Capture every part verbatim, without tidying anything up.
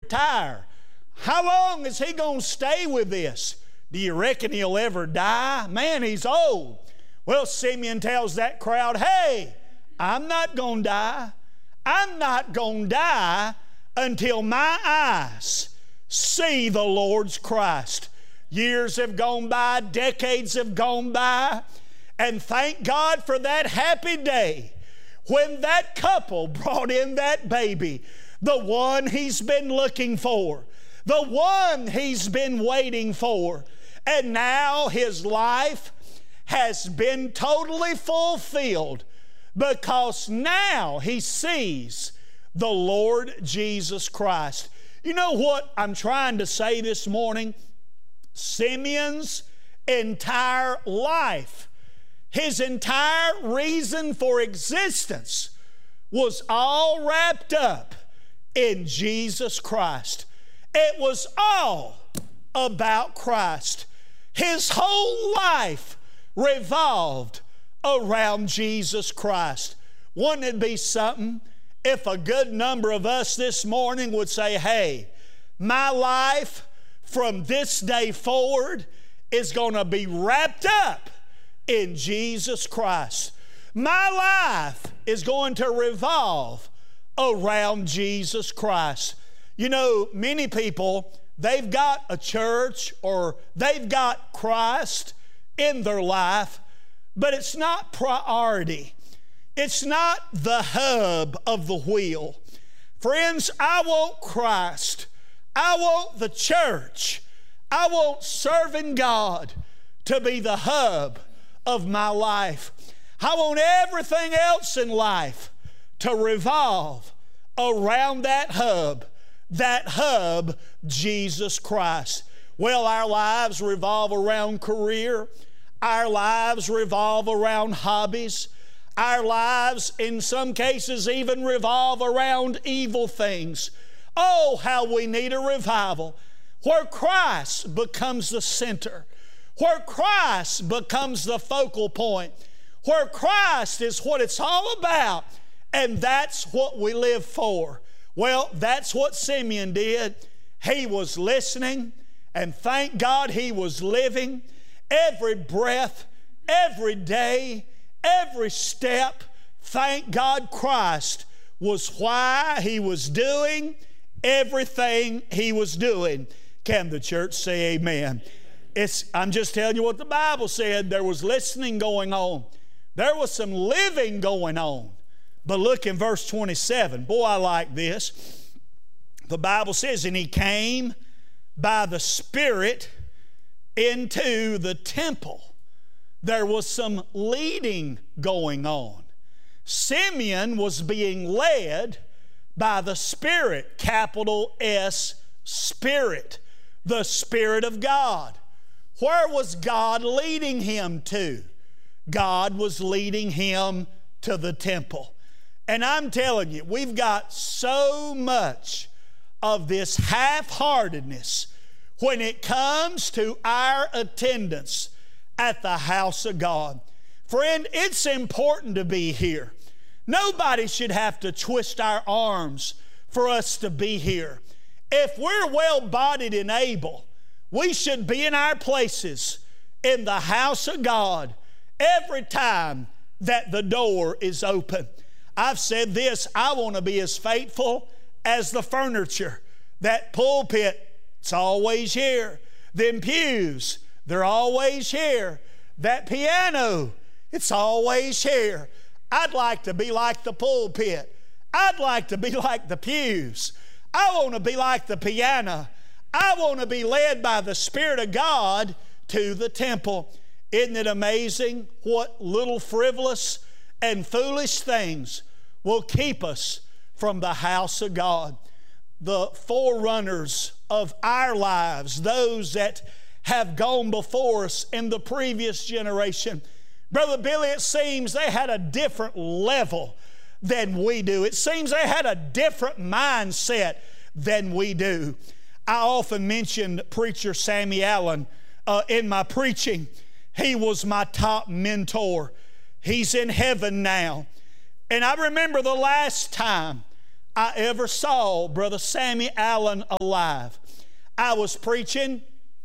retire. How long is he going to stay with this? Do you reckon he'll ever die? Man, he's old. Well, Simeon tells that crowd, hey, I'm not going to die. I'm not going to die until my eyes see the Lord's Christ. Years have gone by, decades have gone by, and thank God for that happy day when that couple brought in that baby, the one he's been looking for, the one he's been waiting for. And now his life has been totally fulfilled because now he sees the Lord Jesus Christ. You know what I'm trying to say this morning? Simeon's entire life, his entire reason for existence was all wrapped up in Jesus Christ. It was all about Christ. His whole life revolved around Jesus Christ. Wouldn't it be something if a good number of us this morning would say, hey, my life from this day forward is going to be wrapped up in Jesus Christ. My life is going to revolve around Jesus Christ. You know, many people, they've got a church or they've got Christ in their life, but it's not priority. It's not the hub of the wheel. Friends, I want Christ. I want the church. I want serving God to be the hub of my life. I want everything else in life to revolve around that hub. That hub, Jesus Christ. Well, our lives revolve around career. Our lives revolve around hobbies. Our lives, in some cases, even revolve around evil things. Oh, how we need a revival where Christ becomes the center, where Christ becomes the focal point, where Christ is what it's all about, and that's what we live for. Well, that's what Simeon did. He was listening, and thank God he was living every breath, every day, every step. Thank God Christ was why he was doing everything he was doing. Can the church say amen? It's, I'm just telling you what the Bible said. There was listening going on. There was some living going on. But look in verse twenty-seven. Boy, I like this. The Bible says, and he came by the Spirit into the temple. There was some leading going on. Simeon was being led by the Spirit, capital S, Spirit, the Spirit of God. Where was God leading him to? God was leading him to the temple. And I'm telling you, we've got so much of this half-heartedness when it comes to our attendance at the house of God. Friend, it's important to be here. Nobody should have to twist our arms for us to be here. If we're well-bodied and able, we should be in our places in the house of God every time that the door is open. I've said this, I want to be as faithful as the furniture. That pulpit, it's always here. Them pews, they're always here. That piano, it's always here. I'd like to be like the pulpit. I'd like to be like the pews. I want to be like the piano. I want to be led by the Spirit of God to the temple. Isn't it amazing what little frivolous and foolish things will keep us from the house of God? The forerunners of our lives, those that have gone before us in the previous generation, Brother Billy, it seems they had a different level than we do. It seems they had a different mindset than we do. I often mentioned preacher Sammy Allen uh, in my preaching. He was my top mentor. He's in heaven now. And I remember the last time I ever saw Brother Sammy Allen alive. I was preaching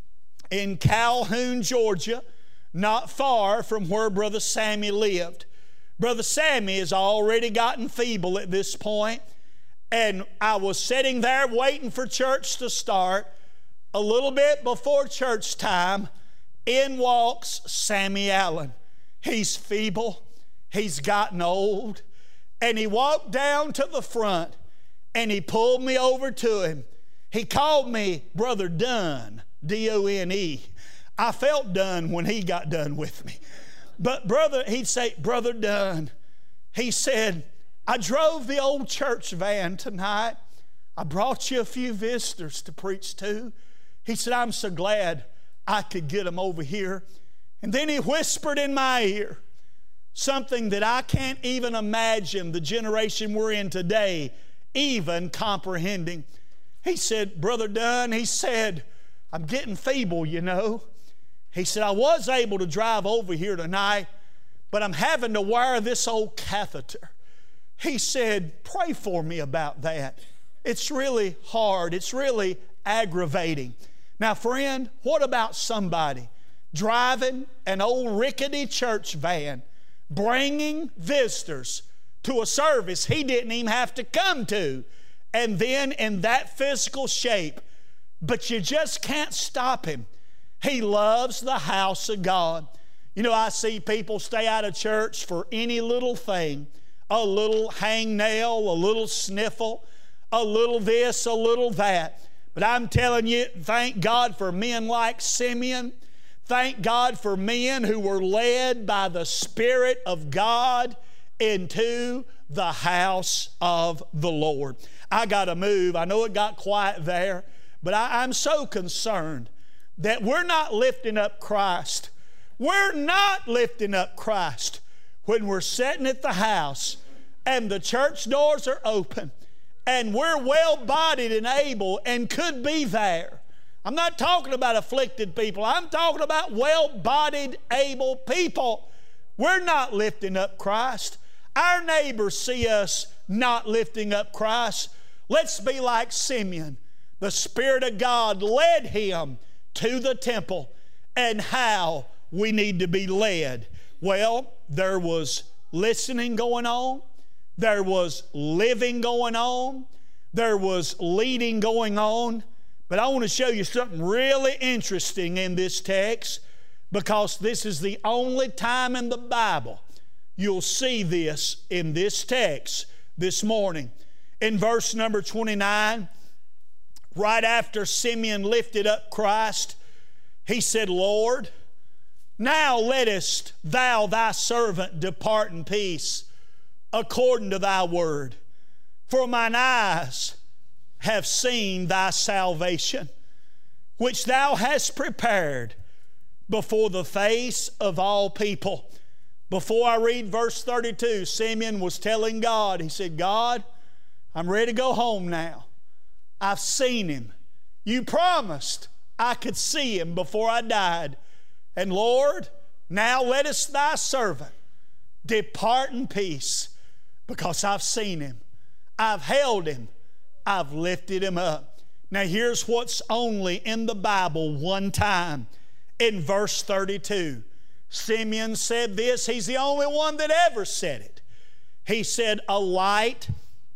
in Calhoun, Georgia, not far from where Brother Sammy lived. Brother Sammy has already gotten feeble at this point, and I was sitting there waiting for church to start. A little bit before church time, in walks Sammy Allen. He's feeble, he's gotten old, and he walked down to the front and he pulled me over to him. He called me Brother Dunn, D O N E. I felt done when he got done with me. But brother, he'd say, Brother Dunn, he said, I drove the old church van tonight. I brought you a few visitors to preach to. He said, I'm so glad I could get them over here. And then he whispered in my ear something that I can't even imagine the generation we're in today even comprehending. He said, Brother Dunn, he said, I'm getting feeble, you know. He said, I was able to drive over here tonight, but I'm having to wire this old catheter. He said, pray for me about that. It's really hard. It's really aggravating. Now, friend, what about somebody driving an old rickety church van, bringing visitors to a service he didn't even have to come to, and then in that physical shape, but you just can't stop him? He loves the house of God. You know, I see people stay out of church for any little thing, a little hangnail, a little sniffle, a little this, a little that. But I'm telling you, thank God for men like Simeon. Thank God for men who were led by the Spirit of God into the house of the Lord. I got to move. I know it got quiet there, but I, I'm so concerned that we're not lifting up Christ. We're not lifting up Christ when we're sitting at the house and the church doors are open and we're well-bodied and able and could be there. I'm not talking about afflicted people. I'm talking about well-bodied, able people. We're not lifting up Christ. Our neighbors see us not lifting up Christ. Let's be like Simeon. The Spirit of God led him to the temple, and how we need to be led. Well, there was listening going on. There was living going on. There was leading going on. But I want to show you something really interesting in this text, because this is the only time in the Bible you'll see this in this text this morning. In verse number twenty-nine, right after Simeon lifted up Christ, he said, Lord, now lettest thou thy servant depart in peace according to thy word. For mine eyes have seen thy salvation, which thou hast prepared before the face of all people. Before I read verse thirty-two, Simeon was telling God, he said, God, I'm ready to go home now. I've seen him. You promised I could see him before I died. And Lord, now lettest thy servant depart in peace, because I've seen him. I've held him. I've lifted him up. Now here's what's only in the Bible one time. In verse thirty-two, Simeon said this. He's the only one that ever said it. He said, a light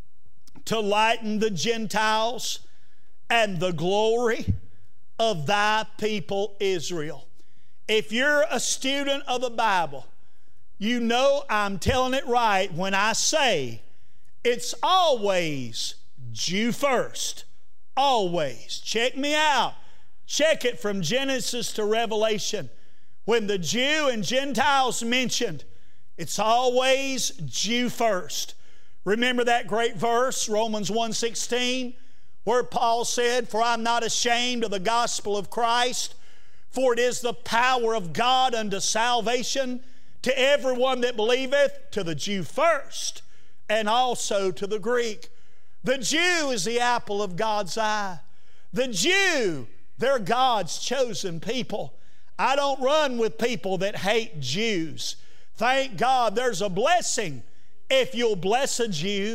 to lighten the Gentiles and the glory of thy people Israel. If you're a student of the Bible, you know I'm telling it right when I say it's always Jew first. Always. Check me out. Check it from Genesis to Revelation. When the Jew and Gentiles mentioned, it's always Jew first. Remember that great verse, Romans one sixteen, where Paul said, for I'm not ashamed of the gospel of Christ, for it is the power of God unto salvation to everyone that believeth, to the Jew first, and also to the Greek. The Jew is the apple of God's eye. The Jew, they're God's chosen people. I don't run with people that hate Jews. Thank God there's a blessing if you'll bless a Jew.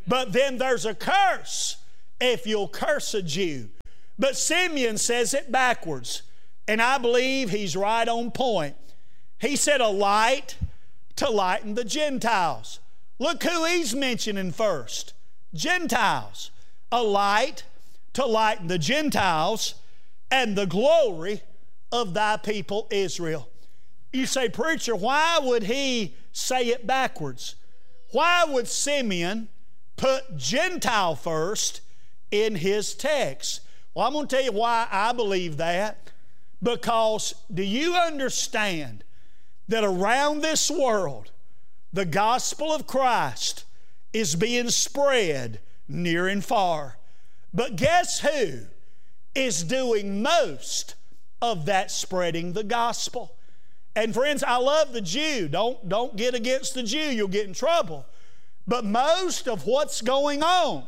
But then there's a curse if you'll curse a Jew. But Simeon says it backwards, and I believe he's right on point. He said a light to lighten the Gentiles. Look who he's mentioning first. Gentiles. A light to lighten the Gentiles and the glory of thy people Israel. You say, preacher, why would he say it backwards? Why would Simeon put Gentile first in his text? Well, I'm going to tell you why I believe that. Because do you understand that around this world, the gospel of Christ is being spread near and far? But guess who is doing most of that spreading the gospel? And friends, I love the Jew. Don't, don't get against the Jew. You'll get in trouble. But most of what's going on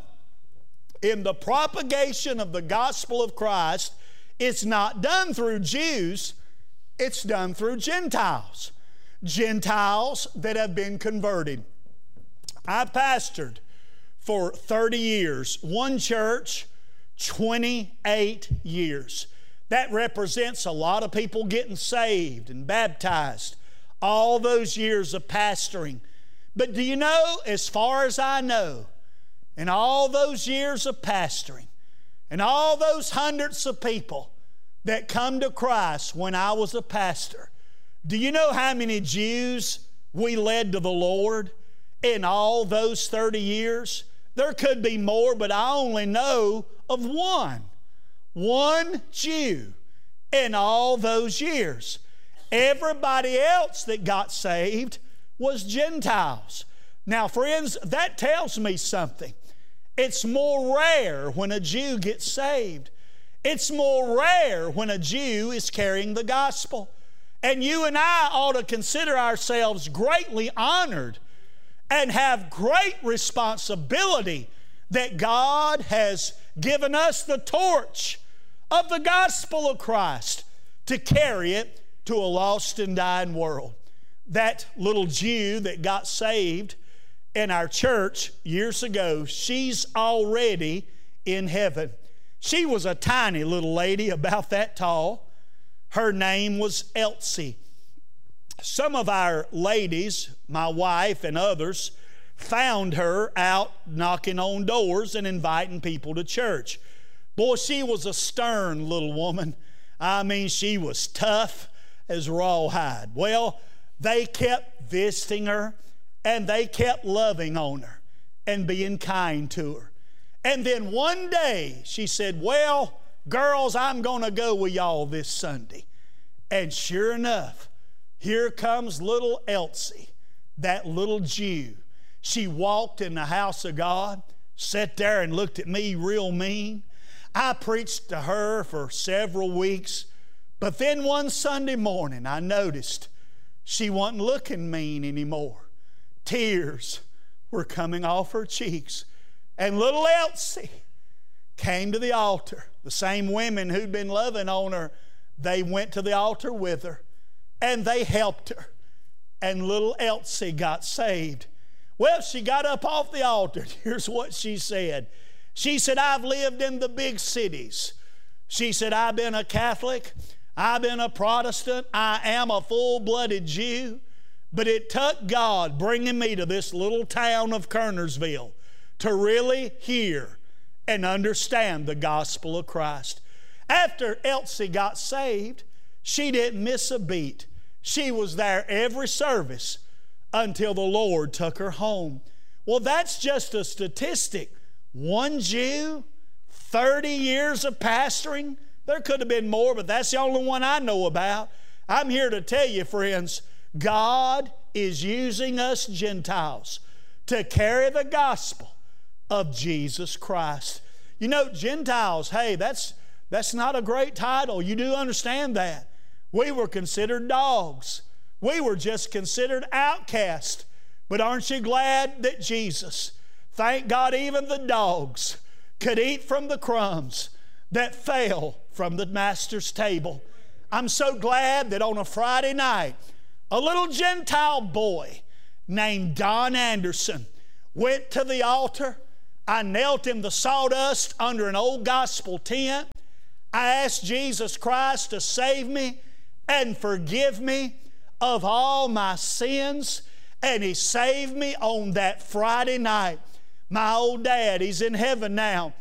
in the propagation of the gospel of Christ, it's not done through Jews. It's done through Gentiles. Gentiles that have been converted. I pastored for thirty years. One church, twenty-eight years. That represents a lot of people getting saved and baptized. All those years of pastoring. But do you know, as far as I know, in all those years of pastoring, and all those hundreds of people that come to Christ when I was a pastor, do you know how many Jews we led to the Lord in all those thirty years? There could be more, but I only know of one. One Jew in all those years. Everybody else that got saved was Gentiles. Now, friends, that tells me something. It's more rare when a Jew gets saved. It's more rare when a Jew is carrying the gospel. And you and I ought to consider ourselves greatly honored and have great responsibility that God has given us the torch of the gospel of Christ to carry it to a lost and dying world. That little Jew that got saved in our church years ago, she's already in heaven. She was a tiny little lady, about that tall. Her name was Elsie. Some of our ladies, my wife and others, found her out knocking on doors and inviting people to church. Boy, she was a stern little woman. I mean, she was tough as rawhide. Well, they kept visiting her, and they kept loving on her and being kind to her. And then one day she said, well, girls, I'm going to go with y'all this Sunday. And sure enough, here comes little Elsie, that little Jew. She walked in the house of God, sat there and looked at me real mean. I preached to her for several weeks, but then one Sunday morning I noticed she wasn't looking mean anymore. Tears were coming off her cheeks. And little Elsie came to the altar. The same women who'd been loving on her, they went to the altar with her, and they helped her. And little Elsie got saved. Well, she got up off the altar. Here's what she said. She said, I've lived in the big cities. She said, I've been a Catholic. I've been a Protestant. I am a full-blooded Jew. But it took God bringing me to this little town of Kernersville to really hear and understand the gospel of Christ. After Elsie got saved, she didn't miss a beat. She was there every service until the Lord took her home. Well, that's just a statistic. One Jew, thirty years of pastoring. There could have been more, but that's the only one I know about. I'm here to tell you, friends, God is using us Gentiles to carry the gospel of Jesus Christ. You know, Gentiles, hey, that's, that's not a great title. You do understand that. We were considered dogs. We were just considered outcasts. But aren't you glad that Jesus, thank God even the dogs, could eat from the crumbs that fell from the Master's table. I'm so glad that on a Friday night, a little Gentile boy named Don Anderson went to the altar. I knelt in the sawdust under an old gospel tent. I asked Jesus Christ to save me and forgive me of all my sins. And He saved me on that Friday night. My old dad, he's in heaven now,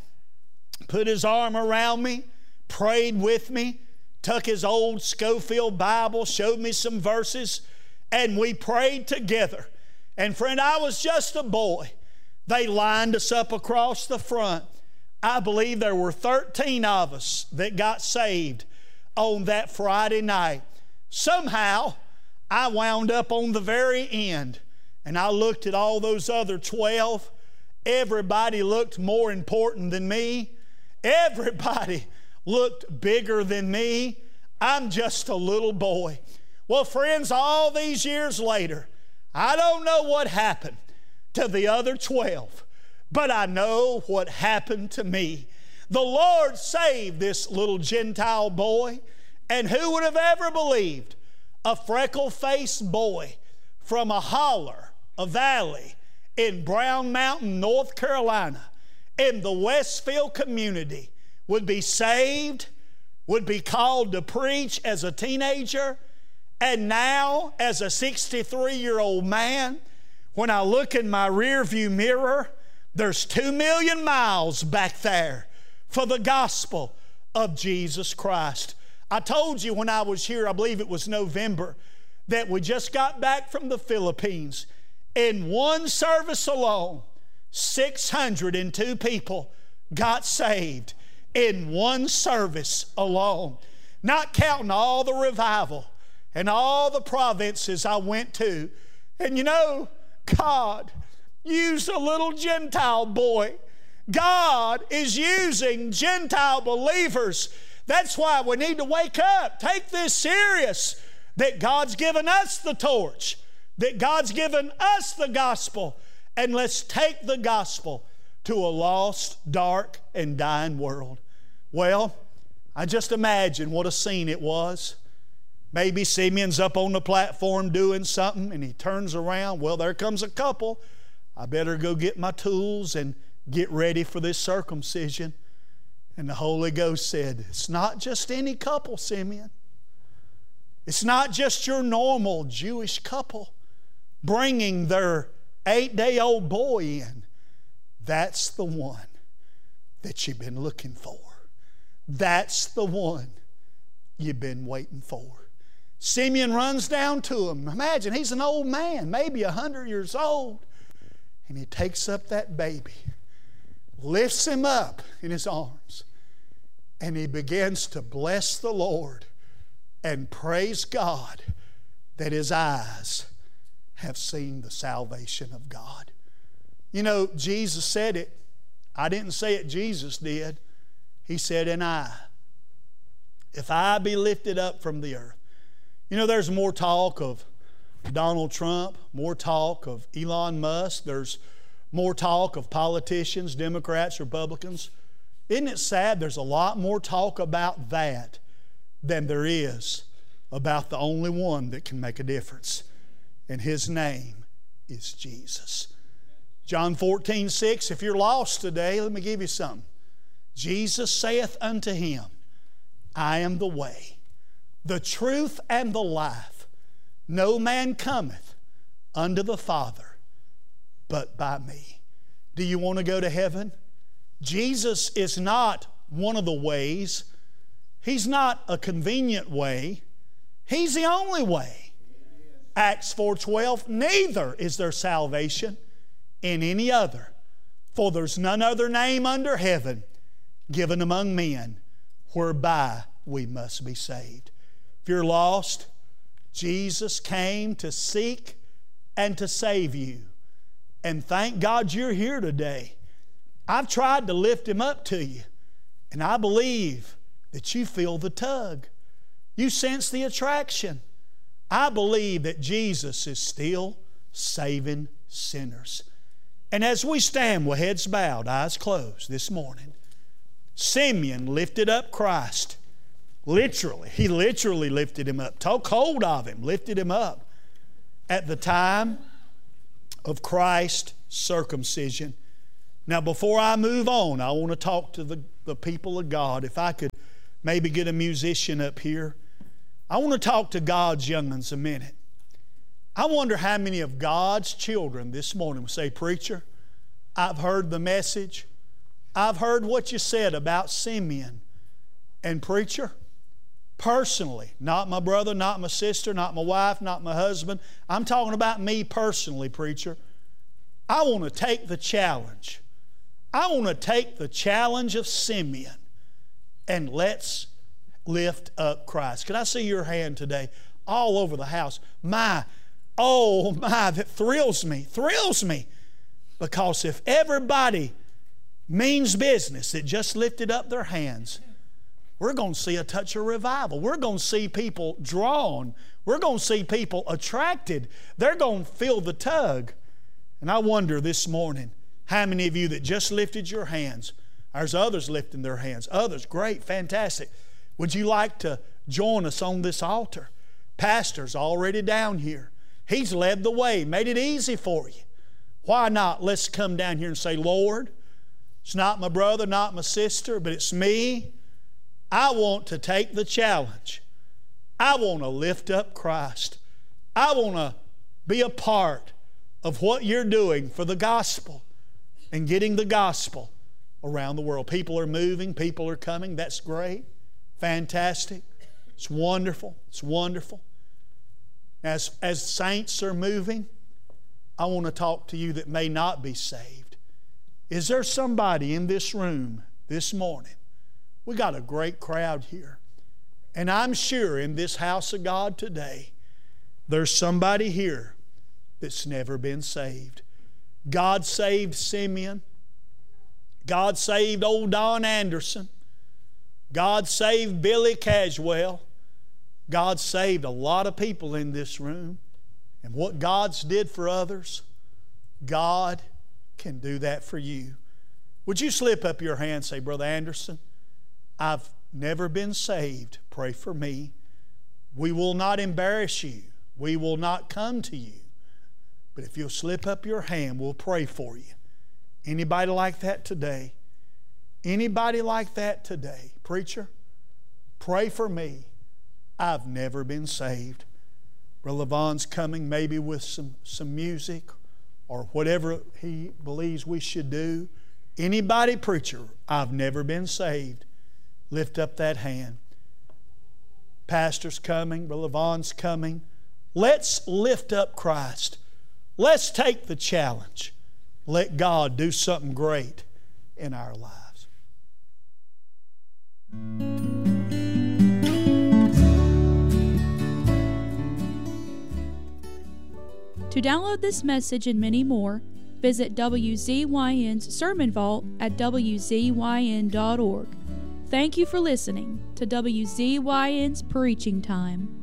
put his arm around me, prayed with me, took his old Schofield Bible, showed me some verses, and we prayed together. And friend, I was just a boy. They lined us up across the front. I believe there were thirteen of us that got saved on that Friday night. Somehow, I wound up on the very end, and I looked at all those other twelve. Everybody looked more important than me. Everybody looked bigger than me. I'm just a little boy. Well, friends, all these years later, I don't know what happened to the other twelve, but I know what happened to me. The Lord saved this little Gentile boy, and who would have ever believed a freckle-faced boy from a holler, a valley in Brown Mountain, North Carolina, in the Westfield community, would be saved, would be called to preach as a teenager, and now as a sixty-three-year-old man, when I look in my rearview mirror, there's two million miles back there for the gospel of Jesus Christ. I told you when I was here, I believe it was November, that we just got back from the Philippines. In one service alone, six hundred two people got saved in one service alone. Not counting all the revival and all the provinces I went to. And you know, God used a little Gentile boy. God is using Gentile believers. That's why we need to wake up. Take this serious, that God's given us the torch, that God's given us the gospel, and let's take the gospel to a lost, dark, and dying world. Well, I just imagine what a scene it was. Maybe Simeon's up on the platform doing something, and he turns around. Well, there comes a couple. I better go get my tools and get ready for this circumcision. And the Holy Ghost said, it's not just any couple, Simeon. It's not just your normal Jewish couple bringing their eight-day-old boy in. That's the one that you've been looking for. That's the one you've been waiting for. Simeon runs down to him. Imagine, he's an old man, maybe a hundred years old. And he takes up that baby, lifts him up in his arms, and he begins to bless the Lord and praise God that his eyes have seen the salvation of God. You know, Jesus said it. I didn't say it, Jesus did. He said, and I, if I be lifted up from the earth. You know, there's more talk of Donald Trump, more talk of Elon Musk. There's more talk of politicians, Democrats, Republicans. Isn't it sad there's a lot more talk about that than there is about the only one that can make a difference? And His name is Jesus. John fourteen six, if you're lost today, let me give you something. Jesus saith unto him, I am the way, the truth, and the life. No man cometh unto the Father but by me. Do you want to go to heaven? Jesus is not one of the ways. He's not a convenient way. He's the only way. Acts four twelve, neither is there salvation in any other, for there's none other name under heaven given among men whereby we must be saved. If you're lost, Jesus came to seek and to save you. And thank God you're here today. I've tried to lift Him up to you, and I believe that you feel the tug. You sense the attraction. I believe that Jesus is still saving sinners. And as we stand with heads bowed, eyes closed this morning, Simeon lifted up Christ. Literally, he literally lifted Him up, took hold of Him, lifted Him up at the time of Christ's circumcision. Now, before I move on, I want to talk to the, the people of God. If I could maybe get a musician up here. I want to talk to God's young ones a minute. I wonder how many of God's children this morning will say, "Preacher, I've heard the message. I've heard what you said about Simeon. And preacher, personally, not my brother, not my sister, not my wife, not my husband. I'm talking about me personally, preacher. I want to take the challenge. I want to take the challenge of Simeon and let's lift up Christ." Can I see your hand today all over the house? My, oh my, that thrills me, thrills me. Because if everybody means business that just lifted up their hands, we're going to see a touch of revival. We're going to see people drawn. We're going to see people attracted. They're going to feel the tug. And I wonder this morning, how many of you that just lifted your hands, there's others lifting their hands, others, great, fantastic. Would you like to join us on this altar? Pastor's already down here. He's led the way, made it easy for you. Why not? Let's come down here and say, "Lord, it's not my brother, not my sister, but it's me. I want to take the challenge. I want to lift up Christ. I want to be a part of what you're doing for the gospel and getting the gospel around the world." People are moving. People are coming. That's great. Fantastic. It's wonderful. It's wonderful. As, as saints are moving, I want to talk to you that may not be saved. Is there somebody in this room this morning? We got a great crowd here. And I'm sure in this house of God today, there's somebody here that's never been saved. God saved Simeon. God saved old Don Anderson. God saved Billy Caswell. God saved a lot of people in this room. And what God's did for others, God can do that for you. Would you slip up your hand and say, "Brother Anderson, I've never been saved. Pray for me." We will not embarrass you. We will not come to you. But if you'll slip up your hand, we'll pray for you. Anybody like that today? Anybody like that today? "Preacher, pray for me. I've never been saved." Brother Vaughn's coming maybe with some, some music or whatever he believes we should do. Anybody, preacher, "I've never been saved." Lift up that hand. Pastor's coming. Brother Vaughn's coming. Let's lift up Christ. Let's take the challenge. Let God do something great in our lives. To download this message and many more, visit W Z Y N's Sermon Vault at W Z Y N dot org. Thank you for listening to W Z Y N's Preaching Time.